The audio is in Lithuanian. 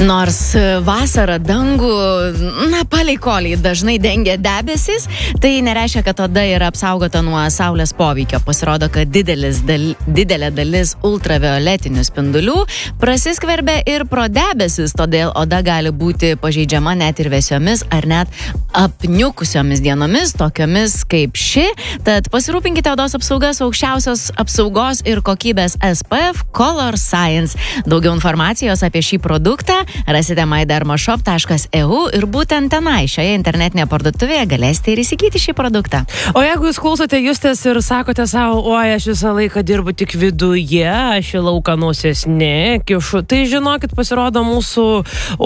Nors vasarą dangų, palei kolį dažnai dengia debesis, tai nereiškia, kad oda yra apsaugota nuo saulės poveikio. Pasirodo, kad didelė dalis ultravioletinių spindulių prasiskverbia ir pro debesis, todėl oda gali būti pažeidžiama net ir vėsiomis ar net apniukusiomis dienomis, tokiomis kaip ši. Tad pasirūpinkite odos apsaugas aukščiausios apsaugos ir kokybės SPF Color Science. Daugiau informacijos apie šį produktą rasite mydermashop.eu ir būtent tenai, šioje internetinėje parduotuvėje galėsite ir įsigyti šį produktą. O jeigu jūs klausote Justės ir sakote savo, oi, aš visą laiką dirbu tik viduje, aš į lauką nosies nekišu, tai žinokit, pasirodo mūsų